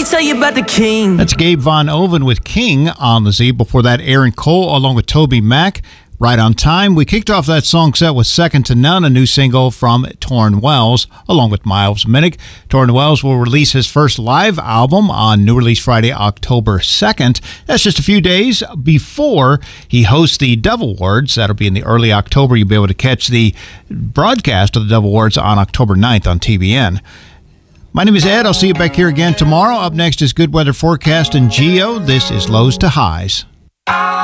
tell you about the king. That's Gabe Von Oven with King on the Z. Before that, Aaron Cole along with Toby Mac. Right on Time. We kicked off that song set with Second to None, a new single from Torrin Wells, along with Miles Minnick. Torrin Wells will release his first live album on New Release Friday, October 2nd. That's just a few days before he hosts the Dove Awards. That'll be in the early October. You'll be able to catch the broadcast of the Dove Awards on October 9th on TBN. My name is Ed. I'll see you back here again tomorrow. Up next is Good Weather Forecast and Geo. This is Lows to Highs.